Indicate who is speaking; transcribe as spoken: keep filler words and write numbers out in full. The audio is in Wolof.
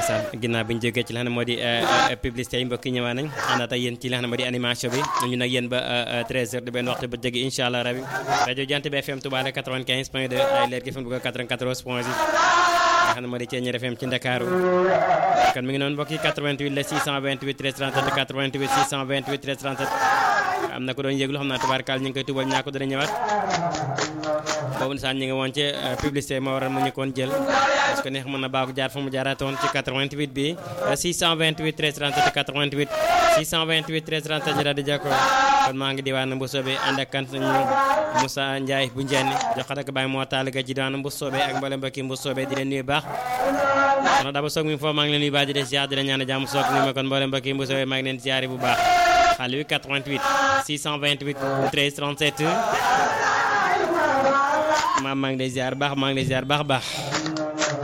Speaker 1: ndeysaan ginnaaw bi ñu jógee ci li nga xam ne moo di publicité yi mbokk yi ñëwaat nañ àndaat ak yéen ci li nga xam ne moo di animation bi ñu nag yéen ba treize heures di benn waxtu ba jege incha allah rabi rajo Jant bi F M Touba quatre-vingt-quinze point deux ay leer gi F M Louga quatre-vingt-quatorze point six nga xam ne moo di Thiéniere F M ci Ndakaaru kon mi ngi noonu mbokk yi quatre-vingt-huit la six cent vingt-huit treize trente-sept quatre-vingt-huit six cent vingt-huit treize trente-sept am na ko doon yëglu xam naa tubaarkaal ñu ngi koy tubal ñaa ko dana ñëwaat boobu saan ñi nga woon ci publicité moo waral mu ñu koon jël parce que neex mën na baax jaar fa mu jaaratoon ci quatre-vingt-huit bi six cent vingt-huit treize trente-sept quatre-vingt-huit six cent vingt-huit treize trente-sept ñu daal di jàkkoo kon maa ngi diwaan bu soobee ànd ak kan ñu Moussa Ndiaye bu Ndiène jox ko Baye moo taal ga ci diwaan bu soobee ak mboolem mbokki bu soobee di leen nuyu baax kon daba soog mi foofu maa ngi leen nuyu baax di leen ziar di leen ñaan jàmm soog ni ma kon mboolem mbokki bu soobee maa ngi leen ziar bu baax xale wi quatre-vingt-huit six cent vingt-huit treize trente-sept maam maa ngi lay ziar baax maa ngi lay ziar baax baax